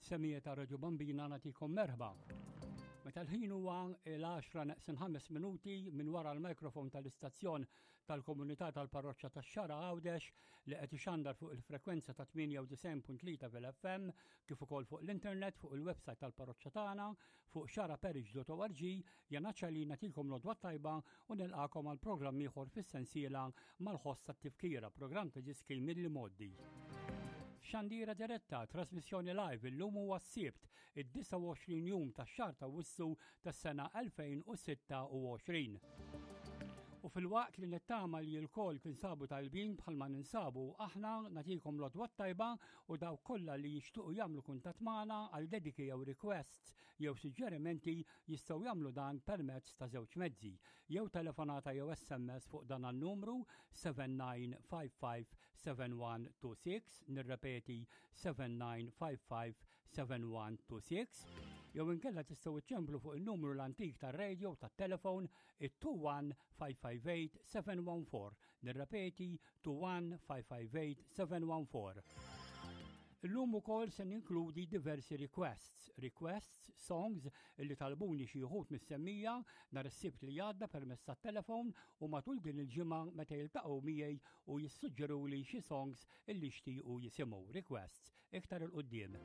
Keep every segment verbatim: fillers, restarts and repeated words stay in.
Semmija ta' Radio Bambina nagħtikom merħba. Meta l-ħin huwa l-għaxra naqsin ħames minuti minn wara l-mikrofon tal-istazzjon tal-komunità tal-parroċċja tax-Xara Għawdex li qed ixandar fuq il-frekwenza ta' tminja u tisgħin punt tlieta fil-F M kif ukoll fuq l-internet fuq il-website tal-parroċċja tagħna fuq xaraparish dot org janaċċa li nagħtilkom lodwa tajba u nilqakom għal programm ieħor fis-sensiela mal-ħoss tat-tifkira, programm ta' ġiskil mill-modi. Xandira diretta, trasmissjoni live illum huwa s-sibt id-disa' u għoxrin jum tax-xahar ta' Wissu tas-sena elfejn u sitta u għoxrin. U fil-waqt li nittama li l-kol tinsabu tajbin bħalma ninsabu, aħna nagħtikom lodwa tajba u daw kollha li jixtuqu jagħmlu kuntatt magħna għal dediki jew requests jew suġġerimenti jistgħu jagħmlu dan permezz ta' żewġ mezzi, jew telefonata jew S M S fuq dan għan-numru seven nine five five seven one two six, nirrepeti seven nine five five seven one two six, jew inkella tistgħu iċċemplu fuq il-numru l-antik tar-radio tat-telefon it-two one five five eight seven one four, nirrepeti two one five five eight seven one four. Illum ukoll se ninkludi diversi requests, requests, songs illi talbuni xi wħud mis-semmija nhar is-sibt li għadda permezz tat-telefon u matul din il-ġimgħa meta jiltaqgħu miegħi u jissuġġeruli xi songs illi jixtiequ jisimgħu requests iktar il-qudiem.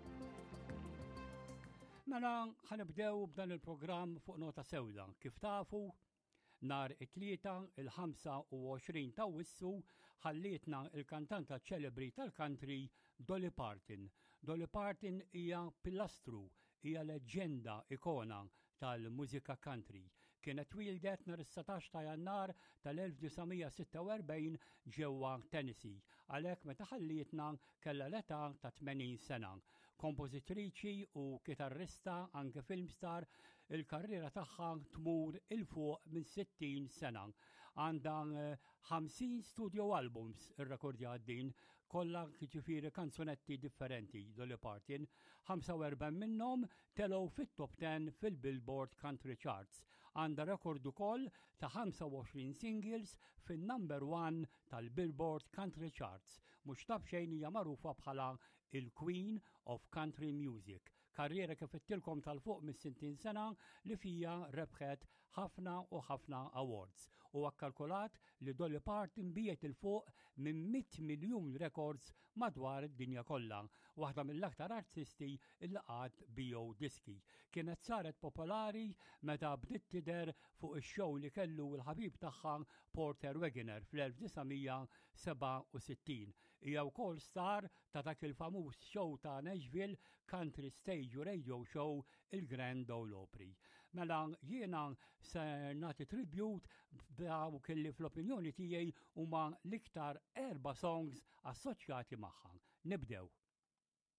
Mela ħanibdew b'dan il-programm fuq nota sewda, kif tafu nar it-tlieta il-ħamsa u għoxrin ta' Wissu ħallietna il-kantanta ċelebri tal-country Dolly Parton. Dolly Parton hija pilastru, hija leġenda ikona tal-mużika country. Kienet wildet nhar is-satax ta' Jannar tal-elf-tisa' u erbgħin ġewwa Tennessee. Għalhekk meta ħallietna kellha l-età ta' tmenin sena. Kompożitriċi u kitarrista anke filmstar, il-karriera tagħha tmur il fuq minn sittin sena. Għandha ħamsin studio albums irrekordjat din, kollha jiġifieri kanzunetti differenti Dolly Parton, ħamsa u erbgħin minnhom telgħu fit-top ten fil-Billboard Country Charts. Għandha rekord ukoll ta' ħamsa u għoxrin singles fin-number one tal-Billboard Country Charts. Mhux tab xejn hija magħrufa bħala il-Queen of Country Music. Karriera kif ittilkom tal-fuq mis-sittin sena li fija rebħet ħafna u ħafna awards. U akkalkulat li Dolly Parton biet il-fuq minn miet miljun records madwar id-dinja kollha. Waħda mill-aktar artisti il qatt bijow diski. Kienet saret popolari meta bdiet tidher fuq ix-show li kellu l-ħabib tagħha Porter Wagoner fl-elf-tisa' seba' u sittin. Hija wkoll star ta' dak il-famuż show ta' Nashville Country Stage Radio Show il-Grand Ole Opry. Mela jiena se nagħti tribute dawk kelli fl-opinjoni tiegħi huma l-iktar erba' songs assoċjati magħha. Nibdew.